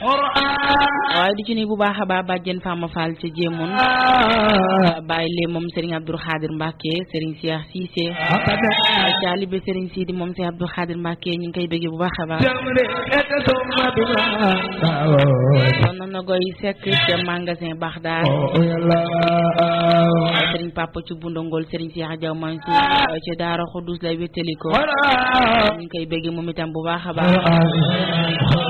waaye di ci nuyu bu baax a baax bàjjen Fama Fall ci jéemoon bàyyi lee moom Serigne Abdou Khadir Mbacke Serigne Cheikh Cissé taalibe Serigne Sidi moom Cheikh Abdou Khadir Mbacke ñu ngi koy bëgg bu baax a baax son na goy sekk ca magasin Baxdaar Serigne Papa ci bundongol Serigne Cheikh Diaw Mansour ci Daara Khoudous lay wéttaliko ñu ngi koy bëgg moom itam bu baax a baax